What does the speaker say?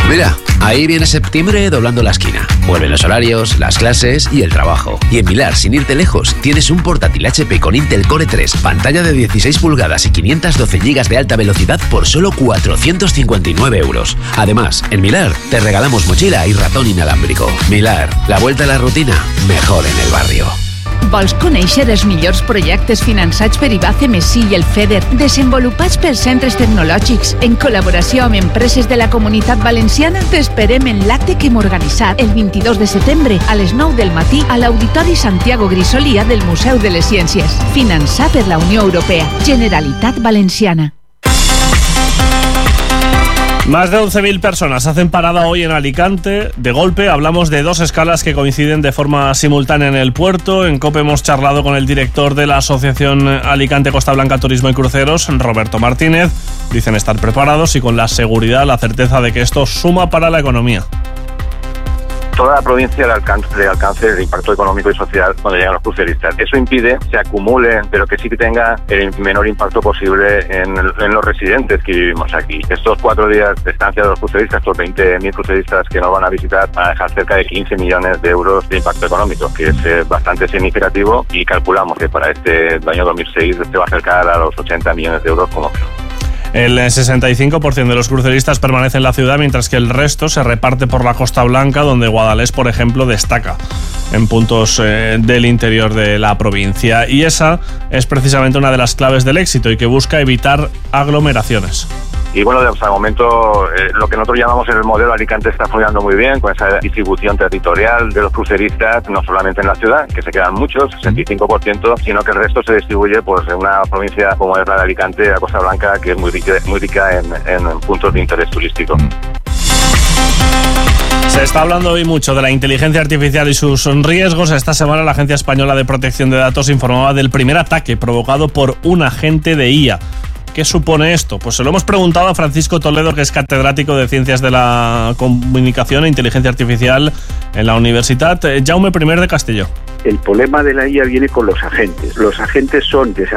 Mira, ahí viene septiembre doblando la esquina. Vuelven los horarios, las clases y el trabajo. Y en Millar, sin irte lejos, tienes un portátil HP con Intel Core 3, pantalla de 16 pulgadas y 512 GB de alta velocidad por solo 459 €. Además, en Millar te regalamos mochila y ratón inalámbrico. Millar, la vuelta a la rutina, mejor en el barrio. Vols conèixer els millors projectes finançats per IBACE, Messi i el FEDER, desenvolupats per centres tecnològics en col·laboració amb empreses de la Comunitat Valenciana? T'esperem en l'acte que hem organitzat el 22 de setembre a les 9 del matí a l'Auditori Santiago Grisolía del Museu de les Ciències. Finançat per la Unió Europea. Generalitat Valenciana. Más de 11.000 personas hacen parada hoy en Alicante. De golpe hablamos de dos escalas que coinciden de forma simultánea en el puerto. En COPE hemos charlado con el director de la Asociación Alicante Costa Blanca Turismo y Cruceros, Roberto Martínez. Dicen estar preparados y con la seguridad, la certeza de que esto suma para la economía. Toda la provincia de alcance de impacto económico y social cuando llegan los cruceristas. Eso impide que se acumule, pero que sí que tenga el menor impacto posible en los residentes que vivimos aquí. Estos 4 días de estancia de los cruceristas, estos 20.000 cruceristas que nos van a visitar, van a dejar cerca de 15 millones de euros de impacto económico, que es bastante significativo, y calculamos que para este año 2006 se va a acercar a los 80 millones de euros como menos. El 65% de los cruceristas permanece en la ciudad, mientras que el resto se reparte por la Costa Blanca, donde Guadalest, por ejemplo, destaca en puntos del interior de la provincia. Y esa es precisamente una de las claves del éxito y que busca evitar aglomeraciones. Y bueno, hasta el momento lo que nosotros llamamos el modelo Alicante está funcionando muy bien, con esa distribución territorial de los cruceristas, no solamente en la ciudad, que se quedan muchos, 65%, sino que el resto se distribuye pues en una provincia como es la de Alicante, la Costa Blanca, que es muy rica en puntos de interés turístico. Se está hablando hoy mucho de la inteligencia artificial y sus riesgos. Esta semana la Agencia Española de Protección de Datos informaba del primer ataque provocado por un agente de IA. ¿Qué supone esto? Pues se lo hemos preguntado a Francisco Toledo, que es catedrático de Ciencias de la Comunicación e Inteligencia Artificial en la Universitat Jaume I de Castelló. El problema de la IA viene con los agentes. Los agentes son